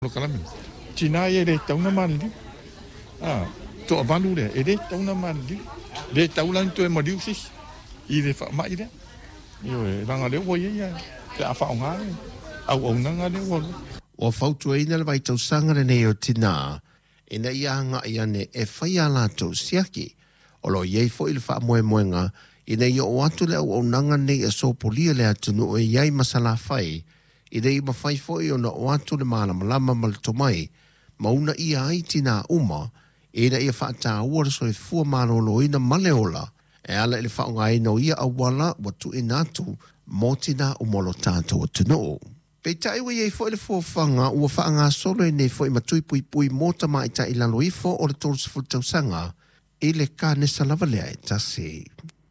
Kalami. China ye de tauna mandi. To avalu de ede tauna mandi. De taulan to modiusis. Ile fa ma ide. Yo ranga le wo ye ya. Te afa nga. Au nga le wo. O fautu ina le vai tau sanga ne o tina. Ina ia nga ia ne e whaia lato siaki. O lo iei fo ili wha moe moenga. Ina ia o atu le au nanga ne e so polia le atunu o iei masala whai. Ina i mawhai fo i o na o atu le malama mal tomai. Mauna ia ai tina uma. Ina ia whaata ua so e fua malolo ina maleola. E ala ili wha ngai no ia awala watu inatu. Mo tina umolo tātou atunu. Pei tai wa iei fo ili fuafanga ua whaanga solo e nei fo i matui pui mota mai ta ilalo ifo o le tolu sifu sanga. Ile ka nesa lava lea e tasi.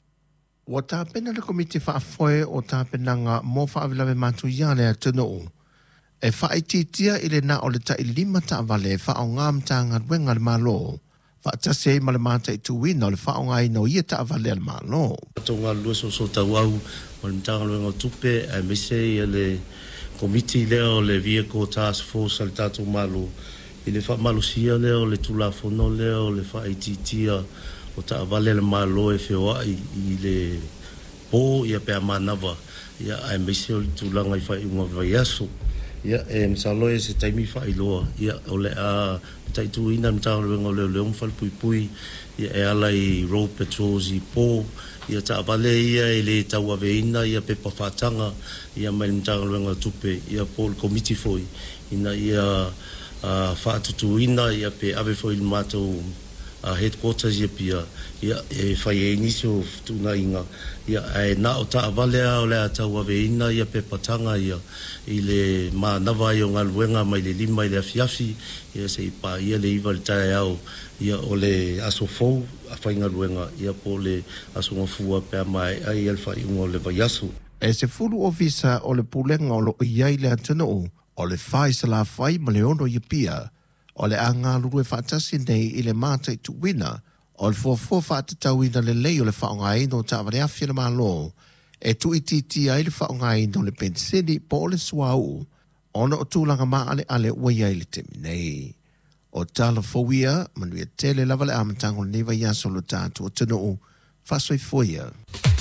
Wa tā pena le komiti whaafoe o tā penanga mō whaavilawe mātu ia lea tunu. E whaititia ile na o le ta ilima ta vale whao ngām tā ngadwenga le malo. Whaatase ma le māta i tuwina o le whao ngai no ia ta vale le malo. Tau ngā lua so tau au o le mtanga luenga tupe a mese i le komiti leo le vehicle task force al tātou malo. I le whaamalusia leo le tulafono leo le whaititia o ta vale le malo e whioa i le pō ia pēr manawa ia a mese o le tulanga i whai unga vai aso ia e msaloe se taimi whai loa ia o le a taitu ina mtanga luenga leo leo mwhal pui ia e ala i road patrols i pō ia ta vale ia i le tau aveina ia pepa whatanga ia mai mtanga luenga tupe ia pō le komiti foi ina ia whaatutuina ia pe ave foi le mātou headquarters ia pia ia e whai e niso tuna inga ia e na o ta avalea o le atau aveina ia pe patanga ia i le manawa i o ngā luenga mai le lima i le afiafi ia se i pa ia le iwa le tae au ia o le aso fau a whai ngā luenga ia po le aso ngafua pe mai ai al whai unga o le vaiasu. E se fulu ofisa o le pulenga o lo iai le atunu o le whai sa la whai ma le ono i pia o le anga luru e whaatasi nei i le mātai tu wina, o le fuafua whaatatau ina le lei o le whaongai no ta avare awhia le malo, e tu ititi ai le whaongai no le pensini po le suau, ona o tūlanga maa ale ua iai le temi nei. O tala fawia, manuia tele lava le amatango le neva ia solo tātu o tunu, whasoi fuia.